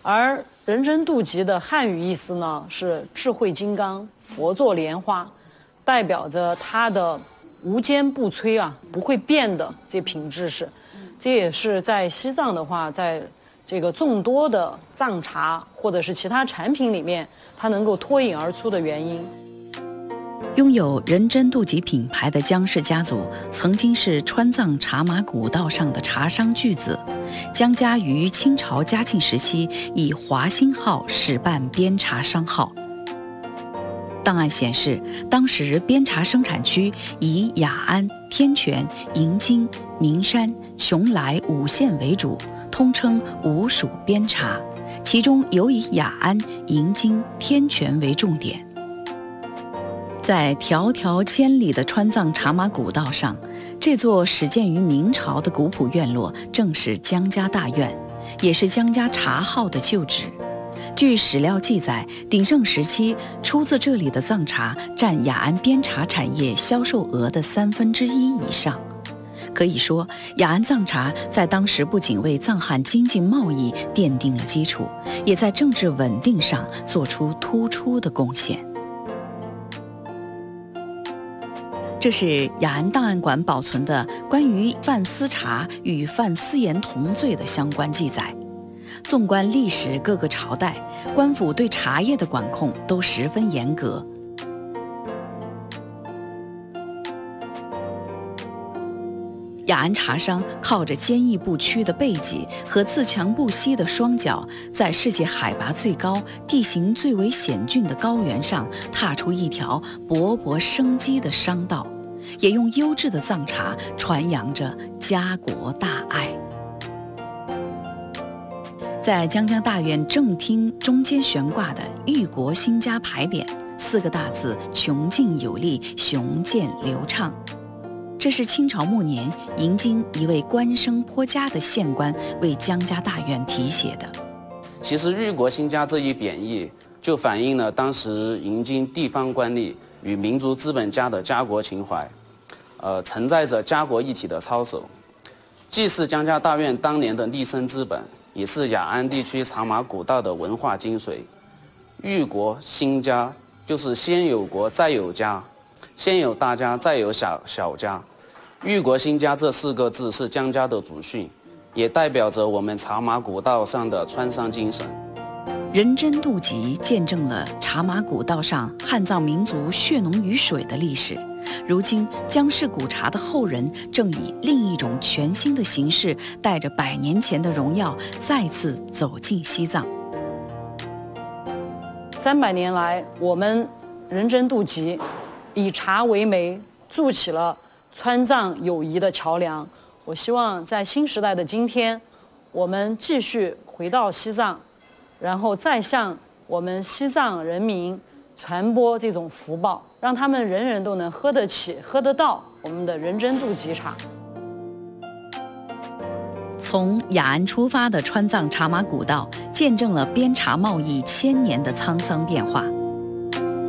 而人真度集的汉语意思呢是智慧金刚，佛作莲花，代表着它的无坚不摧啊，不会变的这品质是。这也是在西藏的话，在这个众多的藏茶或者是其他产品里面，它能够脱颖而出的原因。 拥有人真度集品牌的姜氏家族，曾经是川藏茶马古道上的茶商巨子。姜家于清朝嘉庆时期以华兴号始办边茶商号。档案显示，当时边茶生产区以雅安、天全、银津、名山、邛崃5县为主，通称5属边茶，其中尤以雅安、银津、天全为重点。在迢迢千里的川藏茶马古道上，这座始建于明朝的古朴院落正是姜家大院，也是姜家茶号的旧址。据史料记载，鼎盛时期出自这里的藏茶占雅安边茶产业销售额的1/3以上。可以说，雅安藏茶在当时不仅为藏汉经济贸易奠定了基础，也在政治稳定上做出突出的贡献。这是雅安档案馆保存的关于范思茶与范思言同罪的相关记载。纵观历史各个朝代，官府对茶叶的管控都十分严格。雅安茶商靠着坚毅不屈的背脊和自强不息的双脚，在世界海拔最高、地形最为险峻的高原上，踏出一条勃勃生机的商道，也用优质的藏茶传扬着家国大爱。在姜家大院正厅中间悬挂的“裕国兴家”牌匾，4个大字邛劲有力，雄健流畅。这是清朝末年银津一位官声颇佳的县官为姜家大院题写的。 其实裕国兴家这一贬义，就反映了当时银津地方官吏与民族资本家的家国情怀，承载着家国一体的操守，既是姜家大院当年的立身之本，也是雅安地区茶马古道的文化精髓。裕国兴家就是先有国再有家，先有大家再有小家。裕国兴家这4个字是姜家的祖训，也代表着我们茶马古道上的川商精神。 人真度集见证了茶马古道上汉藏民族血浓于水的历史。如今，姜氏古茶的后人正以另一种全新的形式，带着100年前的荣耀，再次走进西藏。 300年来，我们人真度集以茶为媒，筑起了川藏友谊的桥梁。我希望在新时代的今天，我们继续回到西藏，然后再向我们西藏人民传播这种福报，让他们人人都能喝得起、喝得到我们的人真度集茶。 从雅安出发的川藏茶马古道，见证了边茶贸易1000年的沧桑变化。